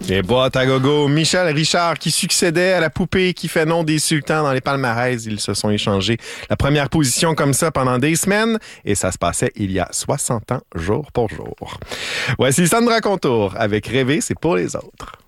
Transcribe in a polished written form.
Et boîte à gogo, Michel Richard qui succédait à la poupée qui fait nom des sultans dans les palmarès. Ils se sont échangés la première position comme ça pendant des semaines et ça se passait il y a 60 ans, jour pour jour. Voici Sandra Contour avec Rêver, c'est pour les autres.